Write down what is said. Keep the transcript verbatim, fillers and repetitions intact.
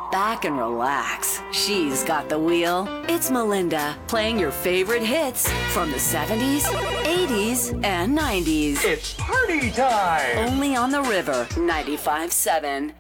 back and relax. She's got the wheel. It's Melinda, playing your favorite hits from the seventies, eighties, and nineties. It's party time! Only on the River, ninety-five point seven.